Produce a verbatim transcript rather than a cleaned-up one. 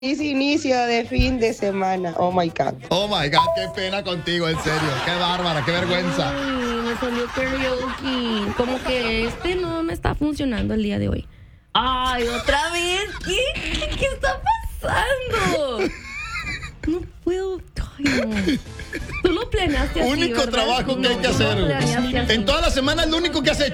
Feliz inicio de fin de semana. Oh my God. Oh my God, qué pena contigo, en serio. Qué bárbara, qué vergüenza. Ay, me salió karaoke. Como que este no me está funcionando el día de hoy. Ay, otra vez. ¿Qué, qué, qué está pasando? No puedo. Ay, no. Tú lo planeaste así, Único ¿verdad? trabajo que No, hay que tú lo hacer. planeaste así. En toda la semana es lo único que has hecho.